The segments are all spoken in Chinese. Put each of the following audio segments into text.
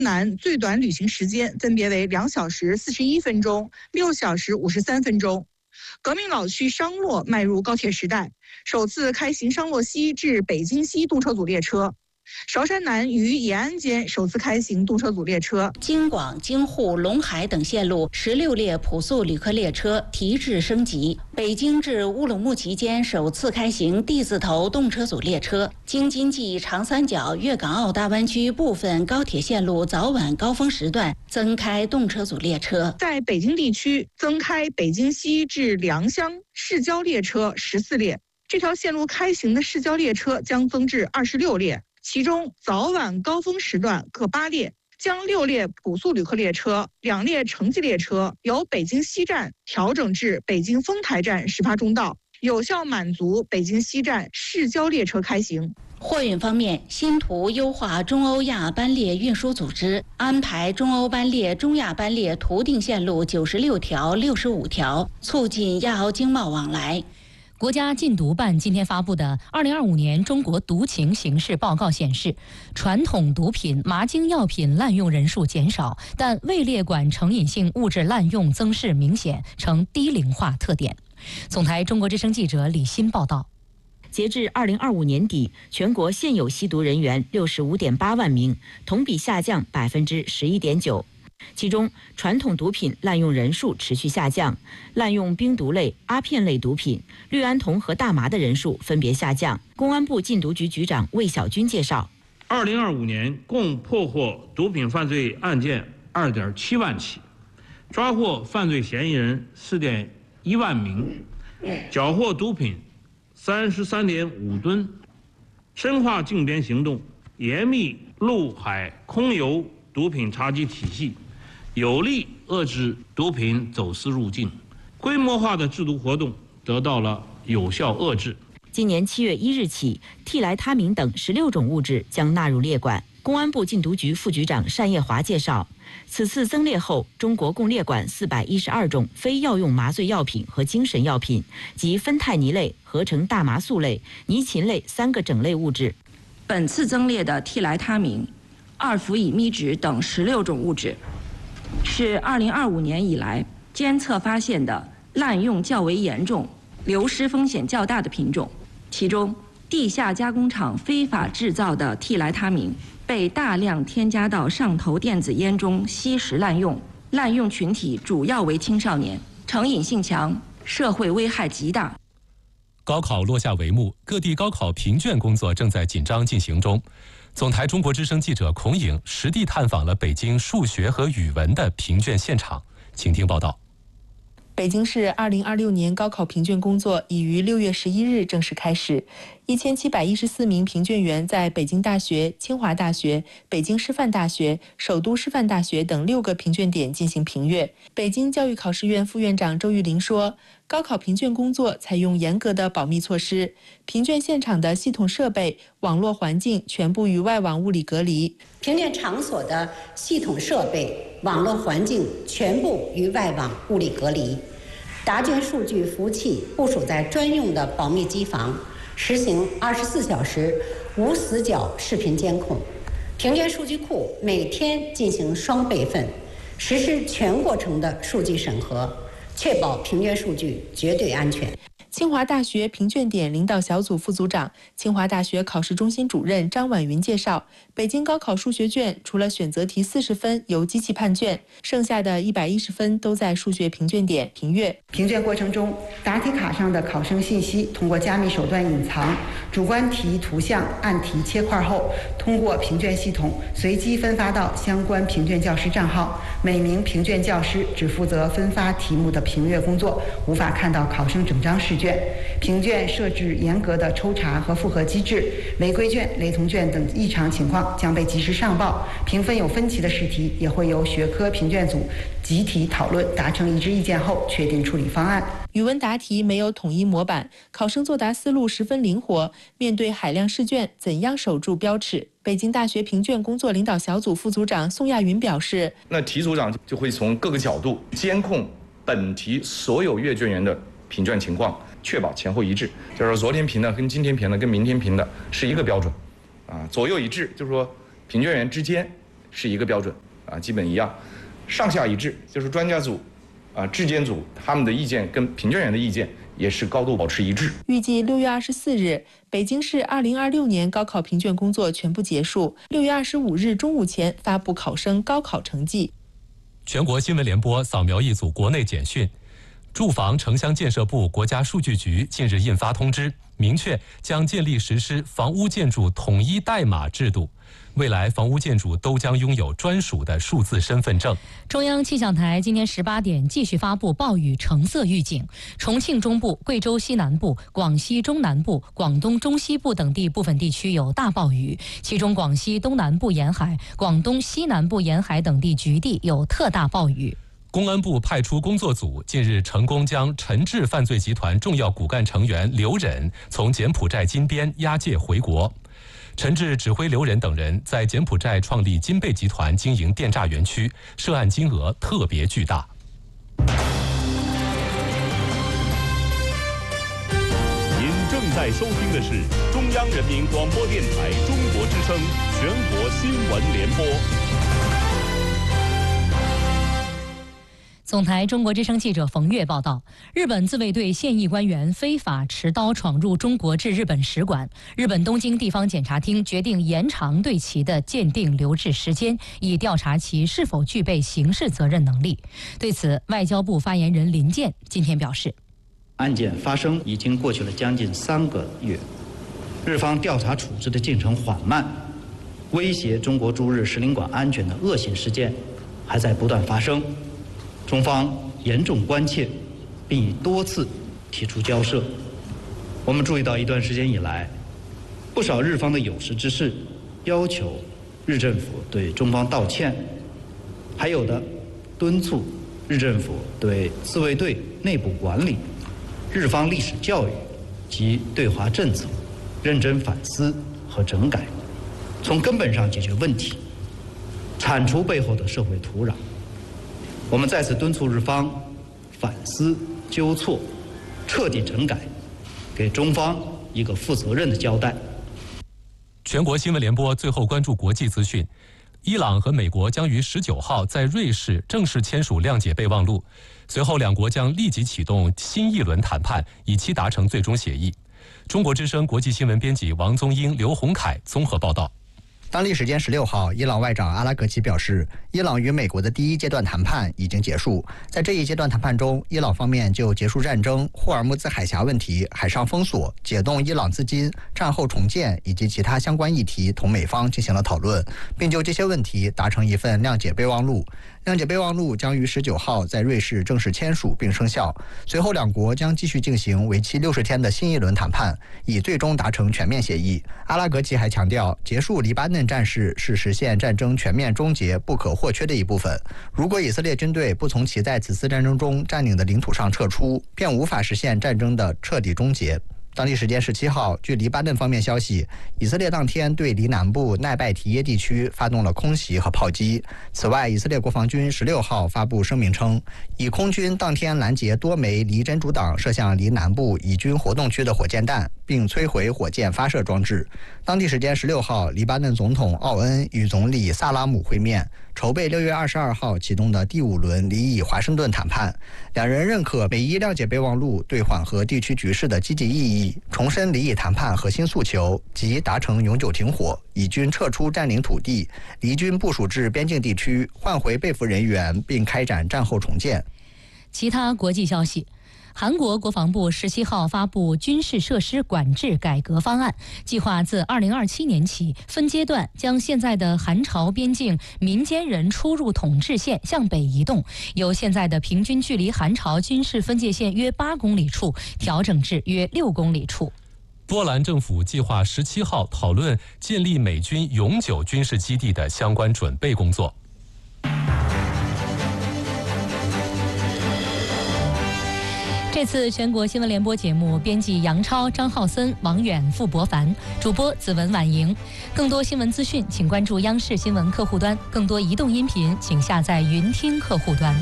南最短旅行时间分别为2小时41分钟、6小时53分钟。革命老区商洛迈入高铁时代，首次开行商洛西至北京西动车组列车。韶山南与延安间首次开行动车组列车， 京广、京沪、陇海等线路16列普速旅客列车提质升级。北京至乌鲁木齐间首次开行 D 字头动车组列车。京津冀、长三角、粤港澳大湾区部分高铁线路早晚高峰时段增开动车组列车。 在北京地区增开北京西至良乡市郊列车14列，这条线路开行的市郊列车将增至26列。其中早晚高峰时段各8列，将6列普速旅客列车、2列城际列车由北京西站调整至北京丰台站始发终到，有效满足北京西站市郊列车开行。 货运方面，新图优化中欧亚班列运输组织，安排中欧班列、中亚班列图定线路96条、65条，促进亚欧经贸往来。 国家禁毒办今天发布的2025年中国毒情形势报告显示，传统毒品、麻精药品滥用人数减少，但未列管成瘾性物质滥用增势明显，呈低龄化特点。总台中国之声记者李欣报道。 截至2025年底，全国现有吸毒人员65.8万名，同比下降11.9%。其中，传统毒品滥用人数持续下降，滥用冰毒类、阿片类毒品、氯胺酮和大麻的人数分别下降。公安部禁毒局局长魏小军介绍 ，2025年共破获毒品犯罪案件2.7万起，抓获犯罪嫌疑人4.1万名，缴获毒品33.5吨，深化禁边行动，严密陆海空油毒品查缉体系，有力遏制毒品走私入境，规模化的制毒活动得到了有效遏制。 今年7月1日起，替来他明等16种物质将纳入列管。公安部禁毒局副局长单叶华介绍，此次增列后，中国共列管412种非药用麻醉药品和精神药品及芬太尼类、合成大麻素类、尼嗪类3个整类物质。 本次增列的替来他明、2氟乙醚酯等16种物质，是2025年以来监测发现的滥用较为严重、流失风险较大的品种。其中，地下加工厂非法制造的替来他明被大量添加到上头电子烟中吸食滥用，滥用群体主要为青少年，成瘾性强，社会危害极大。 高考落下帷幕，各地高考评卷工作正在紧张进行中。总台中国之声记者孔颖实地探访了北京数学和语文的评卷现场，请听报道。 北京市2026年高考评卷工作已于6月11日正式开始，1714名评卷员在北京大学、清华大学、北京师范大学、首都师范大学等6个评卷点进行评阅。北京教育考试院副院长周玉林说，高考评卷工作采用严格的保密措施，评卷现场的系统设备、网络环境全部与外网物理隔离。 评卷场所的系统设备、网络环境全部与外网物理隔离。答卷数据服务器部署在专用的保密机房，实行24小时无死角视频监控。评卷数据库每天进行双备份，实施全过程的数据审核，确保评卷数据绝对安全。 清华大学评卷点领导小组副组长、清华大学考试中心主任张婉云介绍，北京高考数学卷除了选择题40分由机器判卷，剩下的110分都在数学评卷点评阅。 评卷过程中，答题卡上的考生信息通过加密手段隐藏，主观题图像按题切块后，通过评卷系统随机分发到相关评卷教师账号，每名评卷教师只负责分发题目的评阅工作，无法看到考生整张试卷。评卷设置严格的抽查和复核机制，违规卷、雷同卷等异常情况将被及时上报。评分有分歧的试题也会由学科评卷组集体讨论，达成一致意见后确定处理方案。 语文答题没有统一模板，考生作答思路十分灵活。面对海量试卷，怎样守住标尺？北京大学评卷工作领导小组副组长宋亚云表示， 那题组长就会从各个角度监控本题所有阅卷员的评卷情况，确保前后一致，就是说昨天评的跟今天评的跟明天评的是一个标准，左右一致，就是说评卷员之间是一个标准基本一样，上下一致，就是专家组质监组他们的意见跟评卷员的意见也是高度保持一致。 预计6月24日，北京市2026年高考评卷工作全部结束，6月25日中午前发布考生高考成绩。 全国新闻联播扫描一组国内简讯。住房城乡建设部、国家数据局近日印发通知，明确将建立实施房屋建筑统一代码制度。未来房屋建筑都将拥有专属的数字身份证。 中央气象台今天18点继续发布暴雨橙色预警，重庆中部、贵州西南部、广西中南部、广东中西部等地部分地区有大暴雨，其中广西东南部沿海、广东西南部沿海等地局地有特大暴雨。 公安部派出工作组近日成功将陈志犯罪集团重要骨干成员刘忍从柬埔寨金边押解回国。陈志指挥刘忍等人在柬埔寨创立金贝集团经营电诈园区，涉案金额特别巨大。 您正在收听的是中央人民广播电台中国之声全国新闻联播。 总台中国之声记者冯月报道，日本自卫队现役官员非法持刀闯入中国驻日本使馆，日本东京地方检察厅决定延长对其的鉴定留置时间，以调查其是否具备刑事责任能力。对此，外交部发言人林健今天表示， 案件发生已经过去了将近3个月，日方调查处置的进程缓慢，威胁中国驻日使领馆安全的恶性事件还在不断发生。中方严重关切，并已多次提出交涉。我们注意到一段时间以来，不少日方的有识之士要求日政府对中方道歉，还有的敦促日政府对自卫队内部管理、日方历史教育及对华政策认真反思和整改，从根本上解决问题，铲除背后的社会土壤。我们再次敦促日方反思纠错，彻底整改，给中方一个负责任的交代。 全国新闻联播最后关注国际资讯，伊朗和美国将于19号在瑞士正式签署谅解备忘录，随后两国将立即启动新一轮谈判，以期达成最终协议。中国之声国际新闻编辑王宗英、刘洪凯综合报道。 当地时间16号，伊朗外长阿拉格齐表示，伊朗与美国的第一阶段谈判已经结束。在这一阶段谈判中，伊朗方面就结束战争、霍尔木兹海峡问题、海上封锁、解冻伊朗资金、战后重建以及其他相关议题同美方进行了讨论，并就这些问题达成一份谅解备忘录。谅解备忘录将于19号在瑞士正式签署并生效，随后两国将继续进行为期60天的新一轮谈判，以最终达成全面协议。阿拉格齐还强调，结束黎巴嫩战事是实现战争全面终结不可或缺的一部分。如果以色列军队不从其在此次战争中占领的领土上撤出，便无法实现战争的彻底终结。当地时间17号，据黎巴嫩方面消息，以色列当天对黎南部奈拜提耶地区发动了空袭和炮击。此外，以色列国防军16号发布声明称，以空军当天拦截多枚黎真主党射向黎南部以军活动区的火箭弹，并摧毁火箭发射装置。当地时间16号，黎巴嫩总统奥恩与总理萨拉姆会面，筹备6月22号启动的第5轮黎以华盛顿谈判。两人认可美伊谅解备忘录对缓和地区局势的积极意义，重申黎以谈判核心诉求，即达成永久停火、以军撤出占领土地、黎军部署至边境地区、换回被俘人员，并开展战后重建。 其他国际消息。韩国国防部17号发布军事设施管制改革方案，计划自2027年起分阶段将现在的韩朝边境民间人出入统治线向北移动，由现在的平均距离韩朝军事分界线约8公里处调整至约6公里处。 波兰政府计划17号讨论建立美军永久军事基地的相关准备工作。 这次全国新闻联播节目，编辑杨超、张浩森、王远、付博凡，主播子文、婉莹。更多新闻资讯，请关注央视新闻客户端；更多移动音频，请下载云听客户端。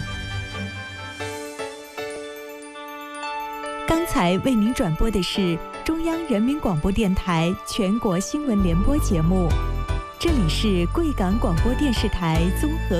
刚才为您转播的是中央人民广播电台全国新闻联播节目。 这里是贵港广播电视台综合